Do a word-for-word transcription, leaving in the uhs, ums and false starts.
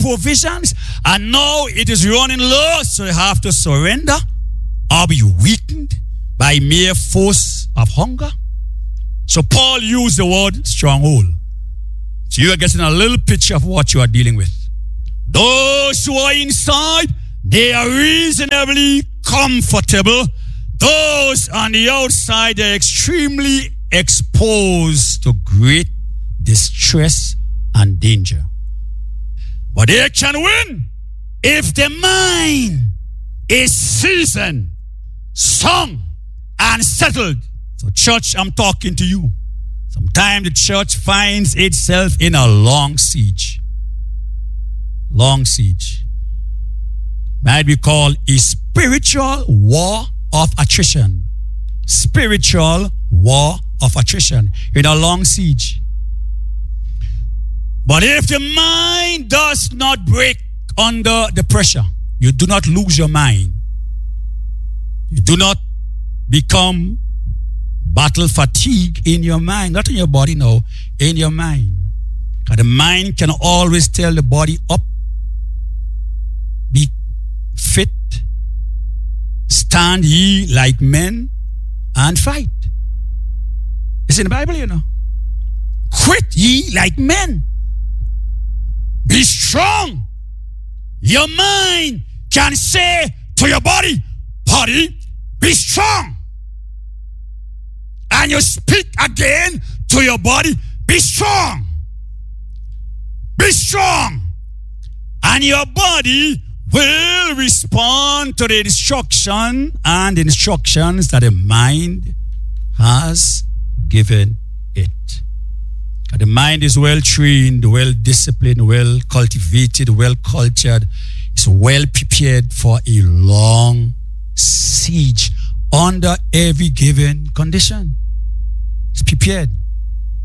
provisions, and now it is running low, so they have to surrender or be weakened by mere force of hunger. So Paul used the word stronghold. So you are getting a little picture of what you are dealing with. Those who are inside, they are reasonably comfortable. Those on the outside, they are extremely exposed to great distress and danger. But they can win if the mind is seasoned, sung, and settled. So church, I'm talking to you. Sometimes the church finds itself in a long siege. Long siege. Might be called a spiritual war of attrition. Spiritual war of attrition in a long siege. But if the mind does not break under the pressure, you do not lose your mind. You do not become battle fatigue in your mind, not in your body, no, in your mind. Because the mind can always tell the body up, be fit, stand ye like men, and fight. It's in the Bible, you know. Quit ye like men. Be strong. Your mind can say to your body, body, be strong. And you speak again to your body, be strong. Be strong. And your body will respond to the instruction and instructions that the mind has given it. The mind is well trained, well disciplined, well cultivated, well cultured. It's well prepared for a long siege under every given condition. It's prepared.